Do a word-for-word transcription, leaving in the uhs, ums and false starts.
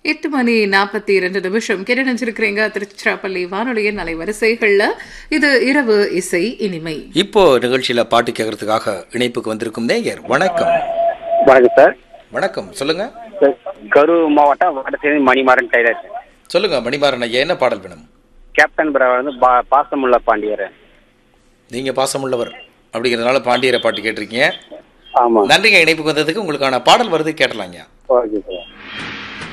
எட்டு மணி நாற்பத்தி இரண்டு நிமிஷம் கேட்டு நினைச்சிருக்கிறீங்க திருச்சிராப்பள்ளி வானொலியின் அலைவரிசைகள்ல. இது இரவு இசை இனிமை. இப்போ நிகழ்ச்சியில பாட்டு கேட்கறதுக்காக இணைப்புக்கு வந்திருக்கும் நேயர். வணக்கம். வணக்கம் சார். வணக்கம், சொல்லுங்க. கரூர் மாவட்டம் வடசேரி மணிமாறன் டைலர். சொல்லுங்க மணிமாறன் ஐயா, என்ன பாடல் வேணும்? கேப்டன் பிரபா வந்து பாசமுள்ள பாண்டியர். நீங்க பாசமுள்ளவர் அப்படிங்கிறதுனால பாண்டியரை பாட்டு கேட்டிருக்கீங்க. ஆமா, நன்றிங்க இணைப்புக்கு வந்ததுக்கு. உங்களுக்கான பாடல் வருது, கேட்டலாங்க. Okay sir.